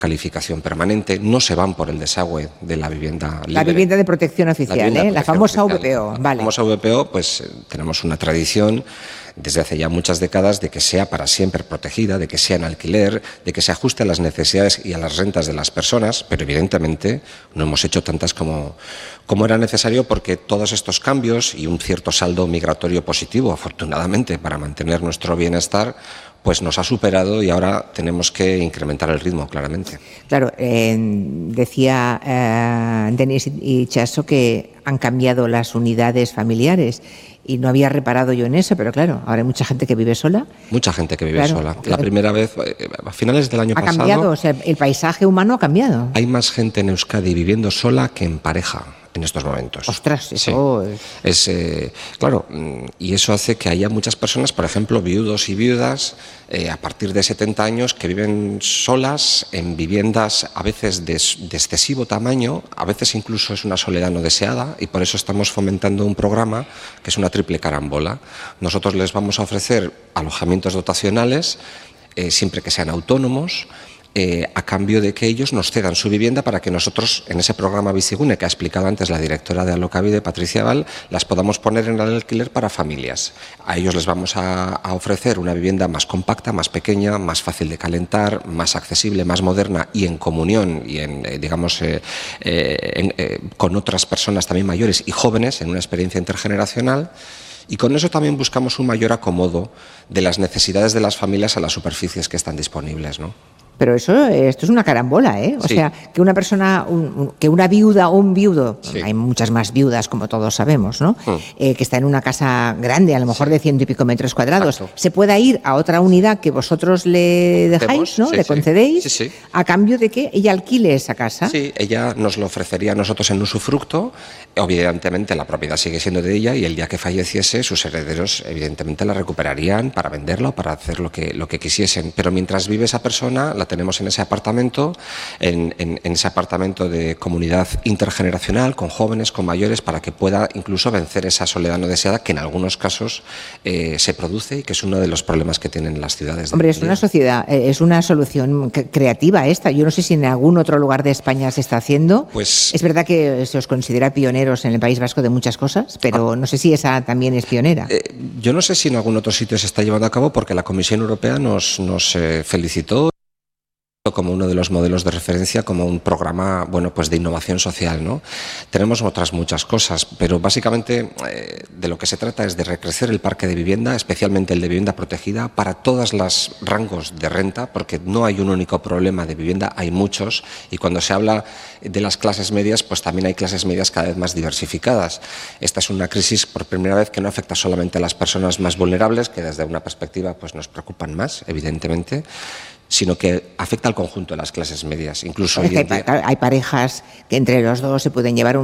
calificación permanente, no se van por el desagüe de la vivienda libre. La vivienda de protección oficial, la famosa VPO. La famosa VPO, pues tenemos una tradición desde hace ya muchas décadas de que sea para siempre protegida, de que sea en alquiler, de que se ajuste a las necesidades y a las rentas de las personas, pero evidentemente no hemos hecho tantas como era necesario, porque todos estos cambios y un cierto saldo migratorio positivo, afortunadamente, para mantener nuestro bienestar, pues nos ha superado y ahora tenemos que incrementar el ritmo, claramente. Claro, decía Denis Itxaso que han cambiado las unidades familiares y no había reparado yo en eso, pero claro, ahora hay mucha gente que vive sola. Mucha gente que vive sola. La primera vez, a finales del año pasado... Ha cambiado, o sea, el paisaje humano ha cambiado. Hay más gente en Euskadi viviendo sola que en pareja en estos momentos. Ostras, eso es... claro, y eso hace que haya muchas personas, por ejemplo, viudos y viudas, a partir de 70 años, que viven solas en viviendas a veces de excesivo tamaño, a veces incluso es una soledad no deseada, y por eso estamos fomentando un programa que es una triple carambola. Nosotros les vamos a ofrecer alojamientos dotacionales, siempre que sean autónomos, a cambio de que ellos nos cedan su vivienda para que nosotros, en ese programa Bizigune que ha explicado antes la directora de Alokabide, Patricia Val, las podamos poner en el alquiler para familias. A ellos les vamos a ofrecer una vivienda más compacta, más pequeña, más fácil de calentar, más accesible, más moderna y en comunión y con otras personas también mayores y jóvenes, en una experiencia intergeneracional. Y con eso también buscamos un mayor acomodo de las necesidades de las familias a las superficies que están disponibles, ¿no? Pero esto es una carambola, ¿eh? O sí. sea, que una persona, que una viuda o un viudo, sí. Hay muchas más viudas, como todos sabemos, ¿no? Que está en una casa grande, a lo mejor de 100 y pico metros cuadrados, exacto, se pueda ir a otra unidad que vosotros le dejáis, ¿no? Sí, le concedéis, sí. a cambio de que ella alquile esa casa. Sí, ella nos lo ofrecería a nosotros en usufructo. Evidentemente la propiedad sigue siendo de ella y el día que falleciese sus herederos evidentemente la recuperarían para venderla o para hacer lo que quisiesen. Pero mientras vive esa persona, la tenemos en ese apartamento, en ese apartamento de comunidad intergeneracional, con jóvenes, con mayores, para que pueda incluso vencer esa soledad no deseada que en algunos casos se produce y que es uno de los problemas que tienen las ciudades. Hombre, es una sociedad, es una solución creativa esta. Yo no sé si en algún otro lugar de España se está haciendo. Pues, es verdad que se os considera pioneros en el País Vasco de muchas cosas, pero no sé si esa también es pionera. Yo no sé si en algún otro sitio se está llevando a cabo, porque la Comisión Europea nos felicitó como uno de los modelos de referencia, como un programa, bueno, pues de innovación social, ¿no? Tenemos otras muchas cosas, pero básicamente de lo que se trata es de recrecer el parque de vivienda, especialmente el de vivienda protegida, para todos los rangos de renta, porque no hay un único problema de vivienda, hay muchos, y cuando se habla de las clases medias, pues también hay clases medias cada vez más diversificadas. Esta es una crisis por primera vez que no afecta solamente a las personas más vulnerables, que desde una perspectiva pues nos preocupan más, evidentemente, sino que afecta al conjunto de las clases medias. Incluso hay parejas que entre los dos se pueden llevar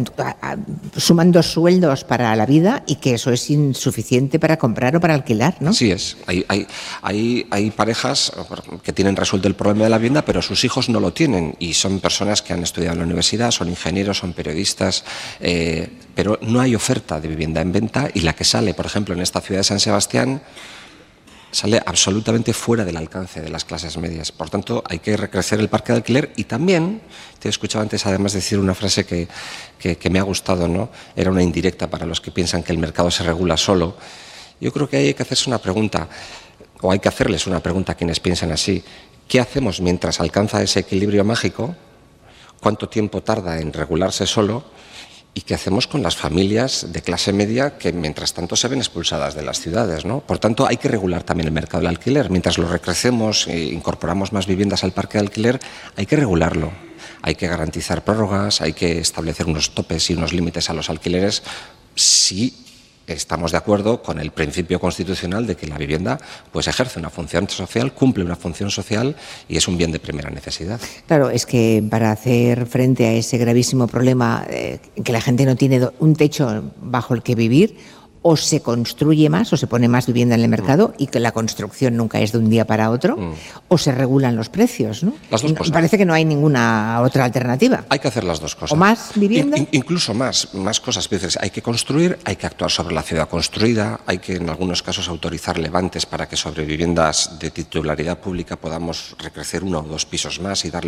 suman 2 sueldos para la vida y que eso es insuficiente para comprar o para alquilar, ¿no? Así es. Hay parejas que tienen resuelto el problema de la vivienda, pero sus hijos no lo tienen y son personas que han estudiado en la universidad, son ingenieros, son periodistas, pero no hay oferta de vivienda en venta y la que sale, por ejemplo, en esta ciudad de San Sebastián, sale absolutamente fuera del alcance de las clases medias. Por tanto, hay que recrecer el parque de alquiler y también, te he escuchado antes además decir una frase que me ha gustado, ¿no? Era una indirecta para los que piensan que el mercado se regula solo. Yo creo que hay que hacerse una pregunta, o hay que hacerles una pregunta a quienes piensan así. ¿Qué hacemos mientras alcanza ese equilibrio mágico? ¿Cuánto tiempo tarda en regularse solo? ¿Y qué hacemos con las familias de clase media que mientras tanto se ven expulsadas de las ciudades, ¿no? Por tanto, hay que regular también el mercado del alquiler. Mientras lo recrecemos e incorporamos más viviendas al parque de alquiler, hay que regularlo. Hay que garantizar prórrogas, hay que establecer unos topes y unos límites a los alquileres si estamos de acuerdo con el principio constitucional de que la vivienda pues ejerce una función social, cumple una función social y es un bien de primera necesidad. Claro, es que para hacer frente a ese gravísimo problema que la gente no tiene un techo bajo el que vivir, o se construye más o se pone más vivienda en el mercado y que la construcción nunca es de un día para otro, o se regulan los precios, ¿no? Las dos cosas. Parece que no hay ninguna otra alternativa. Hay que hacer las dos cosas. ¿O más vivienda? Incluso más cosas. Hay que construir, hay que actuar sobre la ciudad construida, hay que en algunos casos autorizar levantes para que sobre viviendas de titularidad pública podamos recrecer 1 o 2 pisos más y darle